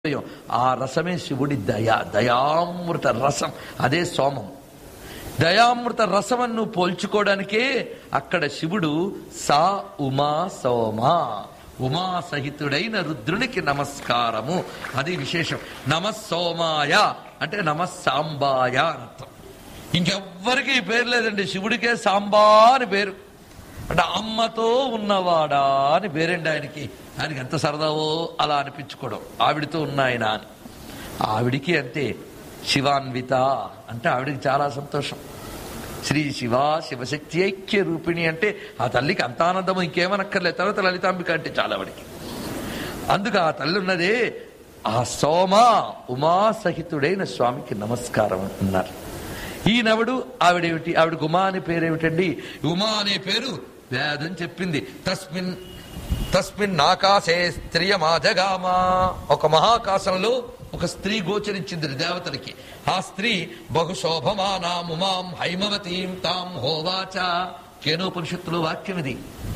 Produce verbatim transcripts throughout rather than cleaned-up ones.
ఆ రసమే శివుడి దయ, దయామృత రసం. అదే సోమం. దయామృత రసమన్ను పోల్చుకోవడానికే అక్కడ శివుడు సా ఉమా సోమ, ఉమా సహితుడైన రుద్రునికి నమస్కారము. అది విశేషం. నమస్సోమాయ అంటే నమస్సాంబాయ అర్థం. ఇంకెవ్వరికి ఈ పేరు లేదండి. శివుడికే సాంబా అని పేరు. అంటే అమ్మతో ఉన్నవాడా అని పేరండి ఆయనకి. ఆయనకి ఎంత సరదావో అలా అనిపించుకోవడం, ఆవిడితో ఉన్న ఆయన అని. ఆవిడికి అంతే. శివాన్విత అంటే ఆవిడికి చాలా సంతోషం. శ్రీ శివ శివశక్తి ఐక్య రూపిణి అంటే ఆ తల్లికి అంత ఆనందం ఇంకేమనక్కర్లేదు. తర్వాత లలితాంబిక అంటే చాలా ఆవిడికి. అందుకు ఆ తల్లి ఉన్నదే ఆ సోమ ఉమా సహితుడైన స్వామికి నమస్కారం అన్నారు. ఈ నవుడు ఆవిడేమిటి? ఆవిడకి ఉమా అనే పేరేమిటండి? ఉమా అనే పేరు వేదం చెప్పింది. తస్మిన్ తస్మిన్ ఆకాశే స్త్రియమాజగామా. ఒక మహాకాశంలో ఒక స్త్రీ గోచరించింది దేవతలకి. ఆ స్త్రీ బహుశోభమానాం ఉమాం హైమవతీం తాం హోవాచ. కేనోపనిషత్తులో వాక్యం ఇది.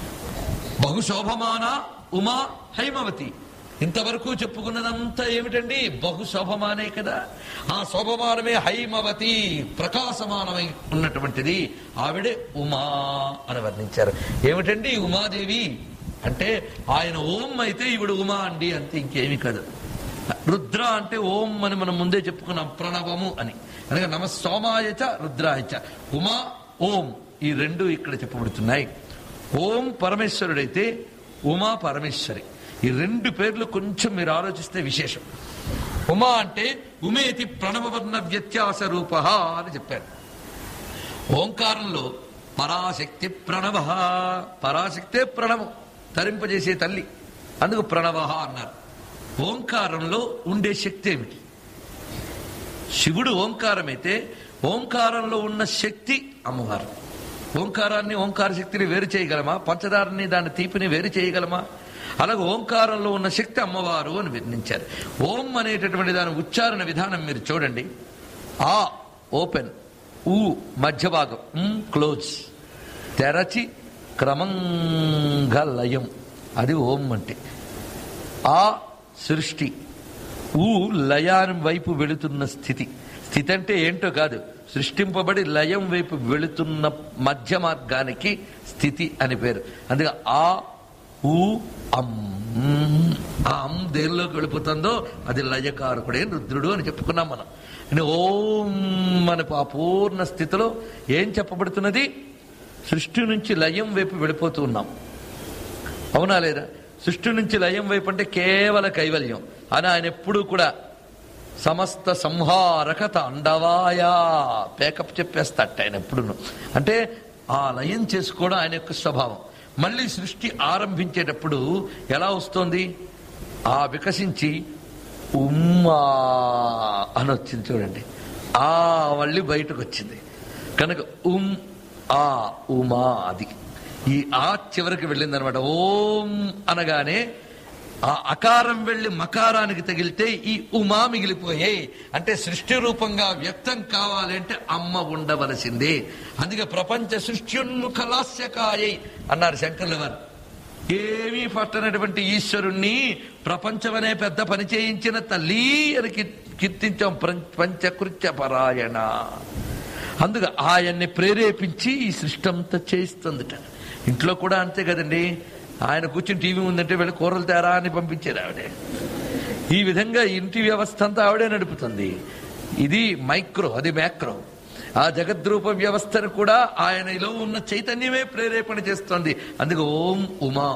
బహుశోభమాన ఉమా హైమవతి. ఇంతవరకు చెప్పుకున్నదంతా ఏమిటండి? బహుశోభమానే కదా. ఆ శోభమానమే హైమవతి, ప్రకాశమానమై ఉన్నటువంటిది. ఆవిడే ఉమా అని వర్ణించారు. ఏమిటండి ఉమాదేవి అంటే ఆయన ఓం అయితే ఈవిడ ఉమా అండి, అంతే, ఇంకేమీ కాదు. రుద్ర అంటే ఓం అని మనం ముందే చెప్పుకున్నాం, ప్రణవము అని. అనగా నమ సోమాయచ రుద్రాయచ. ఉమా ఓం ఈ రెండు ఇక్కడ చెప్పబడుతున్నాయి. ఓం పరమేశ్వరుడైతే ఉమా పరమేశ్వరి. ఈ రెండు పేర్లు కొంచెం మీరు ఆలోచిస్తే విశేషం. ఉమా అంటే ఉమేతి ప్రణవవర్ణ వ్యత్యాస రూప అని చెప్పారు. ఓంకారంలో పరాశక్తి ప్రణవ, పరాశక్తే ప్రణవం, తరింపజేసే తల్లి, అందుకు ప్రణవ అన్నారు. ఓంకారంలో ఉండే శక్తి ఏమిటి? శివుడు ఓంకారమైతే ఓంకారంలో ఉన్న శక్తి అమ్మవారు. ఓంకారాన్ని ఓంకార శక్తిని వేరు చేయగలమా? పంచదారని దాని తీపిని వేరు చేయగలమా? అలాగే ఓంకారంలో ఉన్న శక్తి అమ్మవారు అని వర్ణించారు. ఓం అనేటటువంటి దాని ఉచ్చారణ విధానం మీరు చూడండి. ఆ ఓపెన్, ఊ మధ్య భాగం, క్లోజ్, తెరచి క్రమంగా లయం, అది ఓం అంటే. ఆ సృష్టి, ఊ లయం వైపు వెళుతున్న స్థితి. స్థితి అంటే ఏంటో కాదు, సృష్టింపబడి లయం వైపు వెళుతున్న మధ్య మార్గానికి స్థితి అని పేరు. అందుకే ఆ ఊ అమ్, ఆ అమ్ దేనిలోకి వెళ్ళిపోతుందో అది లయకారకుడే రుద్రుడు అని చెప్పుకున్నాం మనం. ఓం మన అపూర్ణ స్థితిలో ఏం చెప్పబడుతున్నది? సృష్టి నుంచి లయం వైపు వెళ్ళిపోతూ ఉన్నాం, అవునా లేదా? సృష్టి నుంచి లయం వైపు అంటే కేవల కైవల్యం అని ఆయన ఎప్పుడూ కూడా సమస్త సంహారకత అండవాయా పేకప్ చెప్పేస్తాట ఆయన ఎప్పుడును. అంటే ఆ లయం చేసుకోవడం ఆయన యొక్క స్వభావం. మళ్ళీ సృష్టి ఆరంభించేటప్పుడు ఎలా వస్తుంది? ఆ వికసించి ఉమ్మా అని వచ్చింది చూడండి. ఆ మళ్ళీ బయటకు వచ్చింది కనుక ఉమ్ ఆ ఉమా, అది ఈ ఆ చివరికి వెళ్ళింది అనమాట. ఓం అనగానే ఆ అకారం వెళ్ళి మకారానికి తగిలితే ఈ ఉమా మిగిలిపోయాయి. అంటే సృష్టి రూపంగా వ్యక్తం కావాలి అంటే అమ్మ ఉండవలసిందే. అందుకే ప్రపంచ సృష్ట్యున్ముఖలాస్యకాయై అన్నారు శంకర్ల వారు. ఏమీ పట్టనటువంటి ఈశ్వరుణ్ణి ప్రపంచమనే పెద్ద పని చేయించిన తల్లి అని కీర్తించాం. పంచకృత్య పరాయణ. అందుకు ఆయన్ని ప్రేరేపించి ఈ సృష్టి అంతా చేయిస్తుందిట. ఇంట్లో కూడా అంతే కదండి. ఆయన కూర్చుని టీవీ ఉందంటే వెళ్ళి కూరలు తేరా అని పంపించేది ఆవిడే. ఈ విధంగా ఇంటి వ్యవస్థ అంతా ఆవిడే నడుపుతుంది. ఇది మైక్రో, అది మ్యాక్రో. ఆ జగద్రూప వ్యవస్థను కూడా ఆయనలో ఉన్న చైతన్యమే ప్రేరేపణ చేస్తుంది. అందుకే ఓం ఉమా.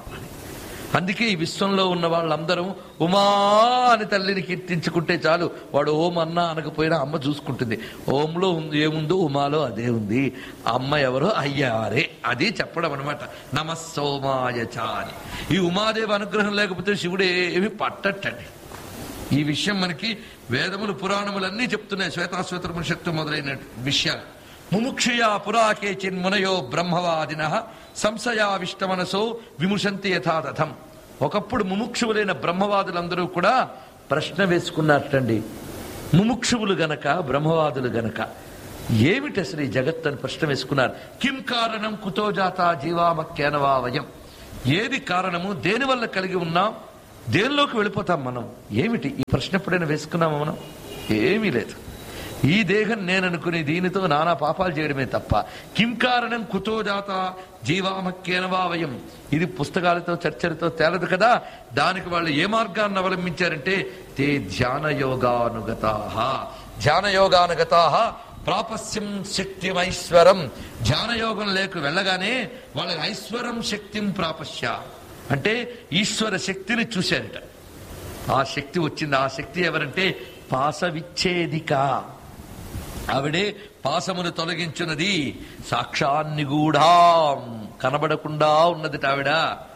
అందుకే ఈ విశ్వంలో ఉన్న వాళ్ళందరూ ఉమా అని తల్లిని కీర్తించుకుంటే చాలు. వాడు ఓం అన్నా అనకపోయినా అమ్మ చూసుకుంటుంది. ఓంలో ఏముందో ఉమాలో అదే ఉంది. అమ్మ ఎవరో అయ్యారే, అది చెప్పడం అనమాట. నమస్సోమాయచ అని. ఈ ఉమాదేవి అనుగ్రహం లేకపోతే శివుడు ఏమి పట్టట్టండి. ఈ విషయం మనకి వేదములు పురాణములన్నీ చెప్తున్నాయి. శ్వేతాశ్వేత ఉపనిషత్తు మొదలైన విషయాలు. ముముక్షయా పురాకే చిన్మునయో బ్రహ్మవాదిన సంశయావిష్టమనసో విముషంతి యథాతథం. ఒకప్పుడు ముముక్షువులైన బ్రహ్మవాదులందరూ కూడా ప్రశ్న వేసుకున్నట్టండి. ముముక్షువులు గనక, బ్రహ్మవాదులు గనక ఏమిటి అసలు ఈ జగత్ అని ప్రశ్న వేసుకున్నారు. కిం కారణం కుతో జాత జీవామక్యనవా వయం. ఏది కారణము? దేనివల్ల కలిగి ఉన్నాం? దేనిలోకి వెళ్ళిపోతాం మనం? ఏమిటి ఈ ప్రశ్న ఎప్పుడైనా వేసుకున్నామా మనం? ఏమీ లేదు. ఈ దేహం నేననుకుని దీనితో నానా పాపాలు చేయడమే తప్ప కిం కారణం కుతో జాత జీవామక్యేనవావయం. ఇది పుస్తకాలతో చర్చలతో తేలదు కదా. దానికి వాళ్ళు ఏ మార్గాన్ని అవలంబించారంటే తే ధ్యానయోగానుగతాః. ధ్యానయోగానుగతాః ప్రాపస్యం శక్తిం ఐశ్వరం. ధ్యానయోగం లేక వెళ్ళగానే వాళ్ళకి ఐశ్వరం శక్తిం ప్రాపస్య అంటే ఈశ్వర శక్తిని చూశారట. ఆ శక్తి వచ్చింది. ఆ శక్తి ఎవరంటే పాస విచ్ఛేదిక. ఆవిడే పాసమును తొలగించున్నది. సాక్షాన్ని కూడా కనబడకుండా ఉన్నది ఆవిడ.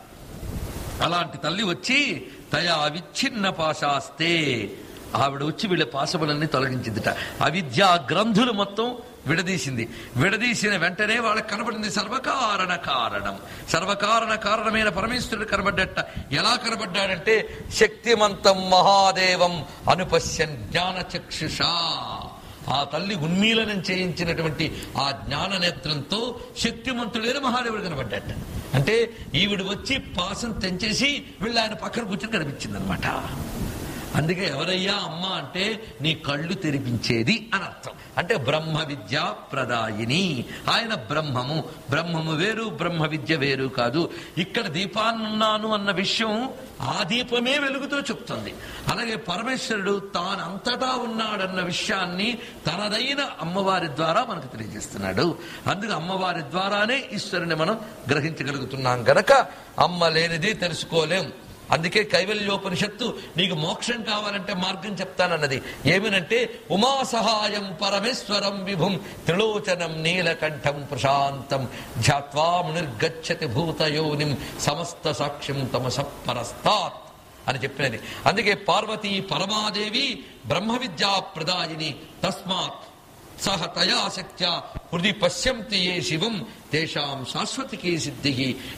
అలాంటి తల్లి వచ్చి తయా అవిచ్ఛిన్న పాశాస్తే, ఆవిడ వచ్చి వీళ్ళ పాశములన్నీ తొలగించిందిట. అవిద్యా గ్రంథులు మొత్తం విడదీసింది. విడదీసిన వెంటనే వాళ్ళకి కనబడింది సర్వకారణ కారణం. సర్వకారణ కారణమైన పరమేశ్వరుడు కనబడ్డట. ఎలా కనబడ్డాడంటే శక్తిమంతం మహాదేవం అనుపశ్యన్ జ్ఞానచక్షుషా. ఆ తల్లి ఉన్మీలనం చేయించినటువంటి ఆ జ్ఞాన నేత్రంతో శక్తిమంతుడైన మహాదేవుడు కనబడ్డట. అంటే ఈవిడ వచ్చి పాసం తెంచేసి వీళ్ళు ఆయన పక్కన కూర్చొని కనిపించింది అనమాట. అందుకే ఎవరయ్యా అమ్మ అంటే నీ కళ్ళు తెరిపించేది అని అర్థం. అంటే బ్రహ్మ విద్య ప్రదాయిని. ఆయన బ్రహ్మము. బ్రహ్మము వేరు, బ్రహ్మ విద్య వేరు కాదు. ఇక్కడ దీపాన్నున్నాను అన్న విషయం ఆ దీపమే వెలుగుతో చెప్తుంది. అలాగే పరమేశ్వరుడు తాను అంతటా ఉన్నాడన్న విషయాన్ని తనదైన అమ్మవారి ద్వారా మనకు తెలియజేస్తున్నాడు. అందుకే అమ్మవారి ద్వారానే ఈశ్వరుని మనం గ్రహించగలుగుతున్నాం గనక అమ్మ లేనిది తెలుసుకోలేం. అందుకే కైవల్యోపనిషత్తు నీకు మోక్షం కావాలంటే మార్గం చెప్తానన్నది. ఏమినంటే ఉమా సహాయం పరమేశ్వరం విభుం త్రిలోచనం నీలకంఠం ప్రశాంతం ధ్యాత్వా మునిర్గచ్చతి భూతయోనిం సమస్త సాక్ష్యం తమస పరస్తాత్ అని చెప్పినది. అందుకే పార్వతీ పరమాదేవి బ్రహ్మ విద్యా ప్రదాయిని. తస్మాత్ సహ తయా శక్త్యా హృది పశ్యంతి ఏ శివం తేషాం శాశ్వతికి సిద్ధి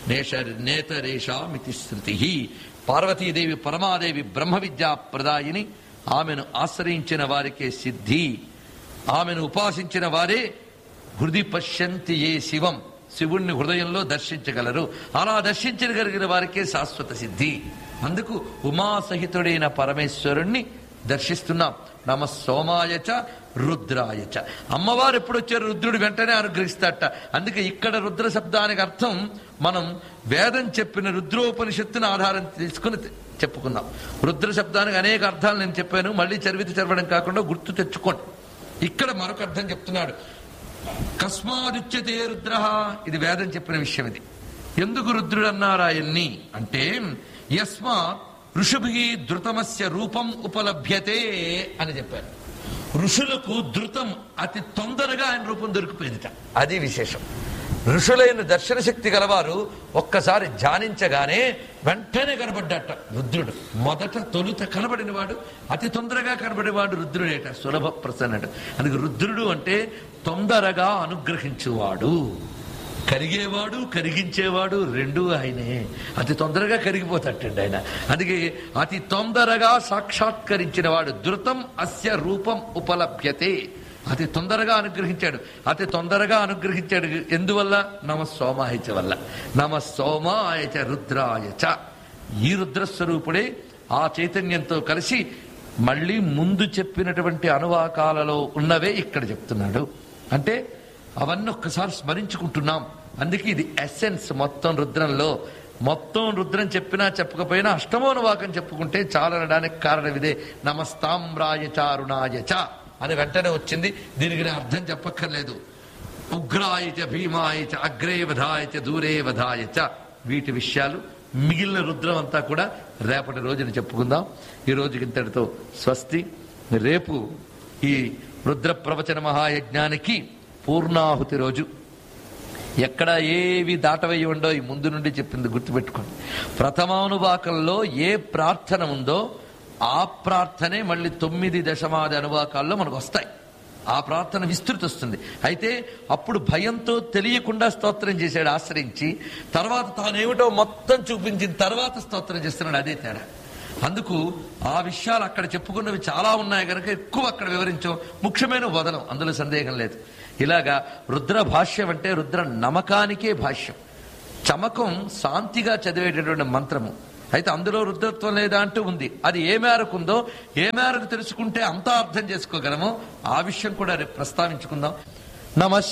నేతరేషామితి శృతి. పార్వతీదేవి పరమాదేవి బ్రహ్మ విద్యా ప్రదాయిని. ఆమెను ఆశ్రయించిన వారికే సిద్ధి. ఆమెను ఉపాసించిన వారే హృది పశ్యంతి ఏ శివం, శివుణ్ణి హృదయంలో దర్శించగలరు. అలా దర్శించగలిగిన వారికే శాశ్వత సిద్ధి. అందుకు ఉమాసహితుడైన పరమేశ్వరుణ్ణి దర్శిస్తున్నాం. నమ సోమాయచ రుద్రాయచ. అమ్మవారు ఎప్పుడు వచ్చారు? రుద్రుడు వెంటనే అనుగ్రహిస్తాట. అందుకే ఇక్కడ రుద్ర శబ్దానికి అర్థం మనం వేదం చెప్పిన రుద్రోపనిషత్తుని ఆధారం తీసుకుని చెప్పుకుందాం. రుద్ర శబ్దానికి అనేక అర్థాలు నేను చెప్పాను. మళ్ళీ చరివితి చదవడం కాకుండా గుర్తు తెచ్చుకోండి. ఇక్కడ మరొక అర్థం చెప్తున్నాడు. కస్మాదుచ్యతే రుద్ర. ఇది వేదం చెప్పిన విషయం. ఇది ఎందుకు రుద్రుడు అన్నారు ఆయన్ని అంటే యస్మా ఋషుభి ధృతమస్య రూపం ఉపలభ్యతే అని చెప్పారు. ఋషులకు ధృతం అతి తొందరగా ఆయన రూపం దొరికిపోయిందిట. అది విశేషం. ఋషులైన దర్శన శక్తి గలవారు ఒక్కసారి ధ్యానించగానే వెంటనే కనబడ్డట రుద్రుడు. మొదట తొలుత కనబడినవాడు, అతి తొందరగా కనబడినవాడు రుద్రుడేట. సులభ ప్రసన్నుడు. అందుకే రుద్రుడు అంటే తొందరగా అనుగ్రహించువాడు. కరిగేవాడు కరిగించేవాడు రెండూ ఆయనే. అతి తొందరగా కరిగిపోతాడండి ఆయన. అందుకే అతి తొందరగా సాక్షాత్కరించిన వాడు. ధృతం అస్య రూపం ఉపలభ్యతే. అతి తొందరగా అనుగ్రహించాడు. అతి తొందరగా అనుగ్రహించాడు ఎందువల్ల? నమ సోమాయచ వల్ల. నమ సోమాయచ రుద్రాయచ. ఈ రుద్రస్వరూపుడే ఆ చైతన్యంతో కలిసి మళ్ళీ ముందు చెప్పినటువంటి అనువాకాలలో ఉన్నవే ఇక్కడ చెప్తున్నాడు. అంటే అవన్నీ ఒక్కసారి స్మరించుకుంటున్నాం. అందుకే ఇది ఎసెన్స్ మొత్తం రుద్రంలో. మొత్తం రుద్రం చెప్పినా చెప్పకపోయినా అష్టమోనువాకం చెప్పుకుంటే చాలనడానికి కారణం ఇదే. నమస్తామ్రాయ చారుణాయచ అని వెంటనే వచ్చింది. దీనికి అర్థం చెప్పక్కర్లేదు. ఉగ్రాయచ భీమాయచ అగ్రే వధాయచ దూరే వధాయచ. వీటి విషయాలు మిగిలిన రుద్రం అంతా కూడా రేపటి రోజున చెప్పుకుందాం. ఈ రోజుకి ఇంతటితో స్వస్తి. రేపు ఈ రుద్ర ప్రవచన మహాయజ్ఞానికి పూర్ణాహుతి రోజు. ఎక్కడ ఏవి దాటవేయి ఉండో ఈ ముందు నుండి చెప్పింది గుర్తుపెట్టుకోండి. ప్రథమానువాకంలో ఏ ప్రార్థన ఉందో ఆ ప్రార్థనే మళ్ళీ తొమ్మిది దశమాది అనువాకాల్లో మనకు వస్తాయి. ఆ ప్రార్థన విస్తృతి వస్తుంది. అయితే అప్పుడు భయంతో తెలియకుండా స్తోత్రం చేశాడు ఆశ్రయించి. తర్వాత తానేమిటో మొత్తం చూపించిన తర్వాత స్తోత్రం చేస్తున్నాడు. అదే తేడా. అందుకు ఆ విషయాలు అక్కడ చెప్పుకున్నవి చాలా ఉన్నాయి కనుక ఎక్కువ అక్కడ వివరించాం. ముఖ్యమైన వదనం, అందులో సందేహం లేదు. ఇలాగా రుద్ర భాష్యం అంటే రుద్ర నమకానికే భాష్యం. చమకం శాంతిగా చదివేటటువంటి మంత్రము. అయితే అందులో రుద్రత్వం లేదా అంటూ ఉంది. అది ఏ మేరకు ఉందో, ఏ మేరకు తెలుసుకుంటే అంతా అర్థం చేసుకోగలమో ఆ విషయం కూడా రేపు ప్రస్తావించుకుందాం. నమ